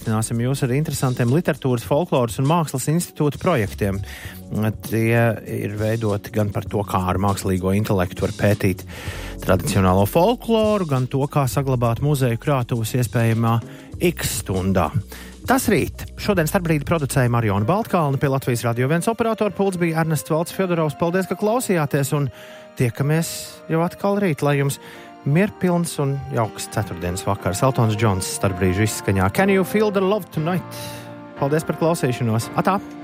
iepazīstināsim jūs ar interesantiem literatūras, folkloras un mākslas institūta projektiem. Tie ir veidoti gan par to, kā ar mākslīgo intelektu var pētīt tradicionālo folkloru, gan to, kā saglabāt muzeju krātuves iespējamā X stundā. Tas rīt. Šodien starpbrīdi producēja Mariona Baltkalna, pie Latvijas Radio 1 operatora pults bija Ernests Valds Fjodorovs. Paldies, ka klausījāties, un tiekamies jau atkal rīt, lai jums mierpilns un jauks ceturtdienas vakars. Eltons Džons starpbrīžu izskaņā. Can you feel the love tonight? Paldies par klausīšanos. Atā!